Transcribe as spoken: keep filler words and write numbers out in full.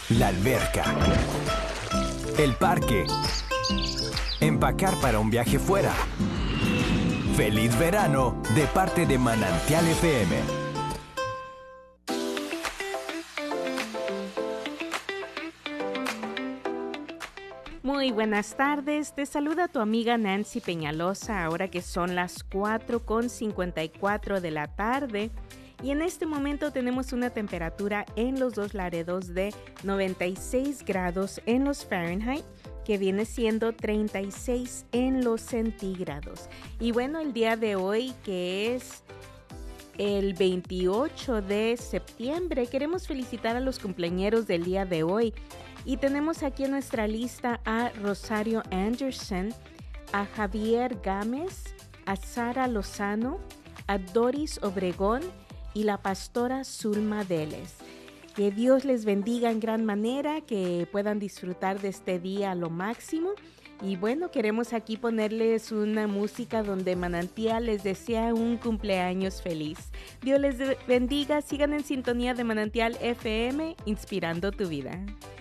la alberca, el parque, empacar para un viaje fuera. ¡Feliz verano de parte de Manantial F M! Muy buenas tardes, te saluda tu amiga Nancy Peñalosa, ahora que son las cuatro con cincuenta y cuatro de la tarde. Y en este momento tenemos una temperatura en los dos Laredos de noventa y seis grados en los Fahrenheit, que viene siendo treinta y seis en los centígrados. Y bueno, el día de hoy, que es el veintiocho de septiembre, queremos felicitar a los cumpleañeros del día de hoy. Y tenemos aquí en nuestra lista a Rosario Anderson, a Javier Gámez, a Sara Lozano, a Doris Obregón y la pastora Zulma Deles. Que Dios les bendiga en gran manera, que puedan disfrutar de este día a lo máximo. Y bueno, queremos aquí ponerles una música donde Manantial les desea un cumpleaños feliz. Dios les bendiga, sigan en sintonía de Manantial F M, inspirando tu vida.